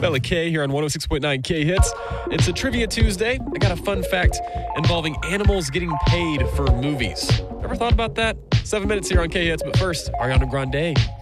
Bella K here on 106.9 K Hits. It's a Trivia Tuesday. I got a fun fact involving animals getting paid for movies. Ever thought about that? 7 minutes here on K Hits, but first, Ariana Grande.